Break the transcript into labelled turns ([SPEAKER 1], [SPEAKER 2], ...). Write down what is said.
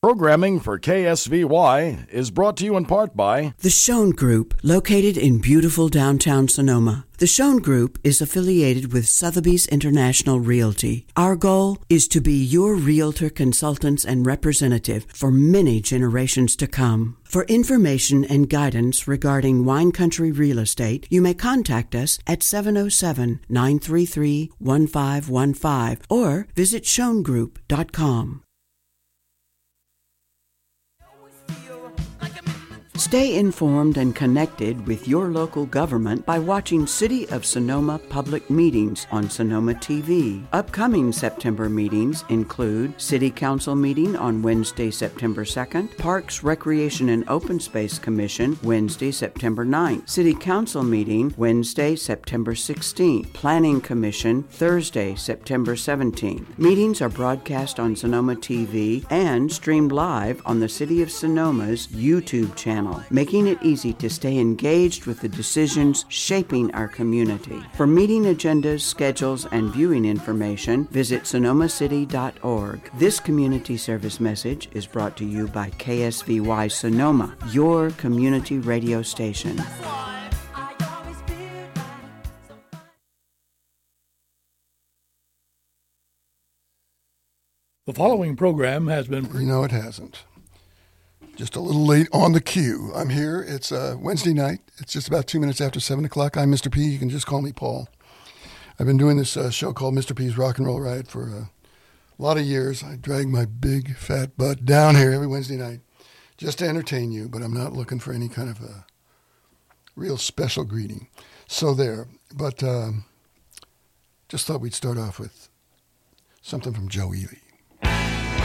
[SPEAKER 1] Programming for KSVY is brought to you in part by
[SPEAKER 2] The Schoen Group, located in beautiful downtown Sonoma. The Schoen Group is affiliated with Sotheby's International Realty. Our goal is to be your realtor, consultants, and representative for many generations to come. For information and guidance regarding wine country real estate, you may contact us at 707-933-1515 or visit schoengroup.com. Stay informed and connected with your local government by watching City of Sonoma public meetings on Sonoma TV. Upcoming September meetings include City Council meeting on Wednesday, September 2nd, Parks, Recreation, and Open Space Commission Wednesday, September 9th, City Council meeting Wednesday, September 16th, Planning Commission Thursday, September 17th. Meetings are broadcast on Sonoma TV and streamed live on the City of Sonoma's YouTube channel, making it easy to stay engaged with the decisions shaping our community. For meeting agendas, schedules, and viewing information, visit sonomacity.org. This community service message is brought to you by KSVY Sonoma, your community radio station.
[SPEAKER 3] The following program has been...
[SPEAKER 4] No, it hasn't. Just a little late on the cue. I'm here. It's Wednesday night. It's just about 2 minutes after 7 o'clock. I'm Mr. P. You can just call me Paul. I've been doing this show called Mr. P's Rock and Roll Riot for a lot of years. I drag my big, fat butt down here every Wednesday night just to entertain you, but I'm not looking for any kind of a real special greeting. So there. But just thought we'd start off with something from Joe Ely.